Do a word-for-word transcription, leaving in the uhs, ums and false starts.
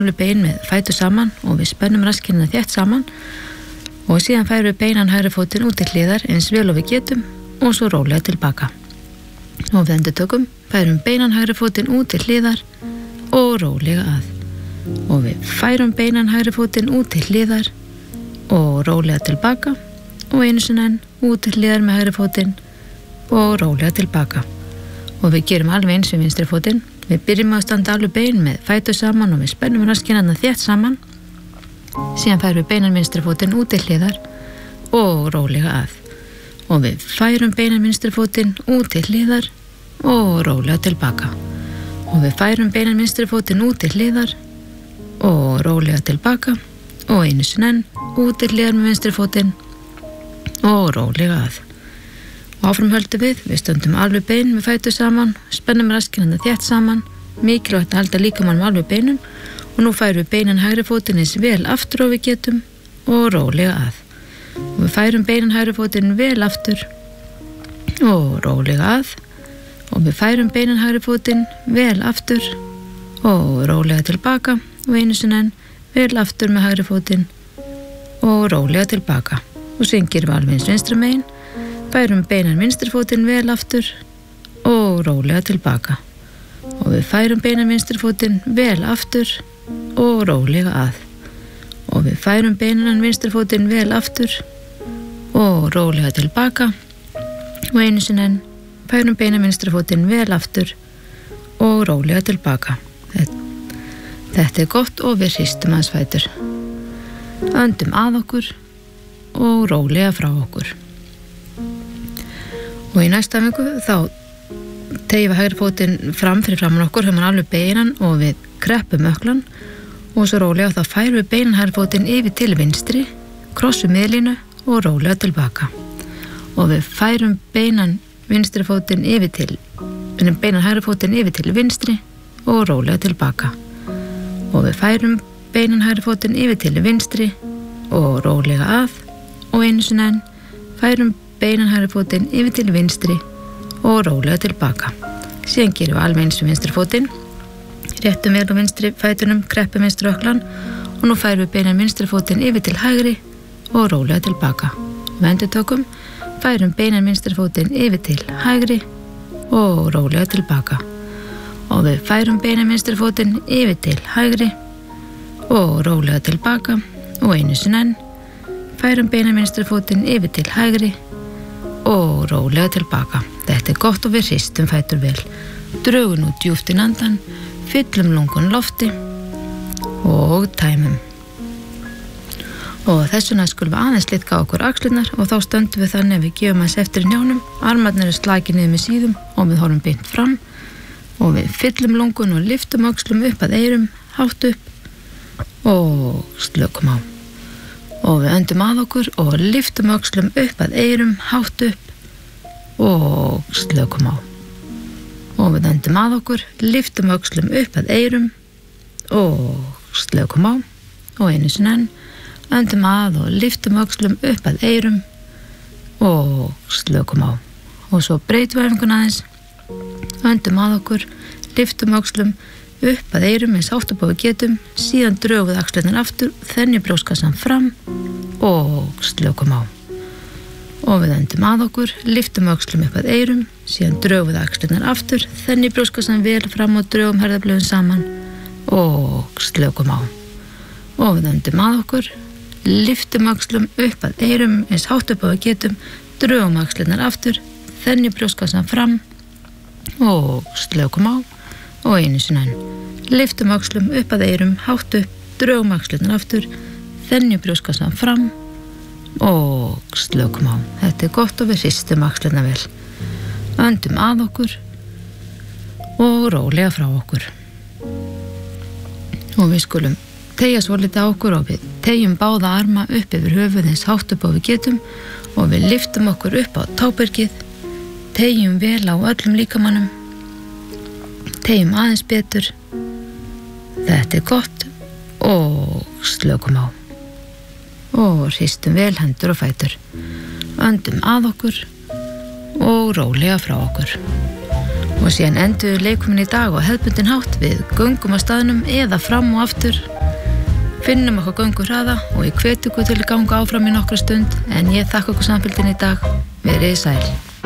bein með fætur saman og við spennum raskirna þétt saman og síðan færum við beinan hægri fótinn út til hliðar eins vel og við getum og svo rólega tilbaka. Og við endurtökum, færum beinan hægri fótinn út til hliðar og rólega að. Og við færum beinan hægri fótinn út til hliðar og rólega tilbaka og einu sinni enn út til hliðar með hægri fótinn og rólega tilbaka. Og við gerum alveg eins við vinstri fótinn. Við byrjum að standa alveg bein með fætur saman og við spennum raskirna þétt saman. Síðan færum við beinan vinstri fótinn út til hliðar og rólega að. Og við færum beinan vinstri fótinn út til hliðar og rólega tilbaka. Og við færum beinan vinstri fótinn út til hliðar og rólega tilbaka og einu sinni enn út til hliðar með vinstri fótinn og rólega að. Og áfram höldum við, við stöndum alveg bein með fætur saman, spennum raskirna þétt saman, mikilvægt að halda líkamannum alveg beinum og nú færum við beinan hægri fótinn eins vel aftur og við getum og rólega að. Og við færum beinan hægri fótinn vel aftur og rólega að og við færum beinan hægri fótinn vel aftur og rólega tilbaka og einu sinni enn vel aftur með hægri fótinn og rólega tilbaka. Og síðan gerum við alveg eins vinstra megin. Færum beinan vinstri fótinn vel aftur og rólega tilbaka. Og við færum beinan vinstri fótinn vel aftur og rólega að. Og við færum beinan vinstri fótinn vel aftur og rólega tilbaka. Og einu sinni enn færum beinan vinstri fótinn vel aftur og rólega tilbaka. Þetta er gott og við hristum aðeins fætur. Öndum að okkur og rólega frá okkur. Og í næsta viku þá tegjum við hægri fótinn fram fyrir framan okkur, höfum hann alveg beinan og við kreppum öklan og svo rólega þá færum við beinan hægri fótinn yfir til vinstri, krossum miðlínu og rólega tilbaka. Og við færum beinan vinstri fótinn yfir til, beinan hægri fótinn yfir til vinstri og rólega tilbaka. Og við færum beinan hægri fótinn yfir til vinstri og rólega að og einu sinni enn færum beinan hægri fótinn yfir til vinstri og rólega tilbaka. Síðan gerum við alveg eins við vinstri fótinn. Réttum vel á vinstri fætunum, kreppum vinstri öklan og nú færum við beinan vinstri fótinn yfir til hægri og rólega tilbaka. Og við endurtökum, færum beinan vinstri fótinn yfir til hægri og rólega tilbaka. Og við færum beinan vinstri fótinn yfir til hægri og rólega tilbaka og einu sinni enn færum beinan vinstri fótinn yfir til hægri og rólega tilbaka. Þetta er gott og við hristum fætur vel. Drögum út djúpt inn andan, fyllum lungun lofti og tæmum. Og þessuna skulum við aðeins litka á okkur axlirnar og þá stöndum við þannig að við gefum aðeins eftir í njánum, armarnir er slakið niður með síðum og við horfum beint fram og við fyllum lungun og lyftum öxlum upp að eyrum, hátt upp og slökum á. Og við öndum að okkur og lyftum öxlum upp að eyrum, hátt upp og slökum á. Og við öndum að okkur, lyftum öxlum upp að eyrum og slökum á. Og einu sinni enn, öndum að og lyftum öxlum upp að eyrum og slökum á. Og svo breytum við æfingun aðeins, öndum að okkur, lyftum öxlum upp að eyrum eins hátt upp á við getum, síðan drögum við axlirnar aftur, þenjum brjóstkassann fram og slökum á. Og við öndum að okkur, lyftum öxlum upp að eyrum, síðan drögum við axlirnar aftur, þenjum brjóstkassann vel fram og drögum herðablöðin saman og slökum á. Og við öndum að okkur, lyftum öxlum upp að eyrum eins hátt upp á við getum, drögum axlirnar aftur, þenjum brjóstkassann fram og slökum á. Og einu sinni enn, lyftum öxlum upp að eyrum, hátt upp, drögum axlirnar aftur, þenjum brjóstkassann fram og slökum á. Þetta er gott og við hristum axlirnar vel. Öndum að okkur og rólega frá okkur. Og við skulum teygja svolítið á okkur og við teygjum báða arma upp yfir höfuð eins hátt upp á við getum og við lyftum okkur upp á tábergið, teygjum vel á öllum líkamannum, teygjum aðeins betur. Þetta er gott og slökum á. Og hristum vel hendur og fætur. Öndum að okkur og rólega frá okkur. Og síðan endur leikuminn í dag og hefðbundin hátt við göngum á staðnum eða fram og aftur. Finnum okkur göngu hraða og ég hvet ykkur til að ganga áfram í nokkra stund en ég þakka okkur samfylgdina í dag. Verið sæl.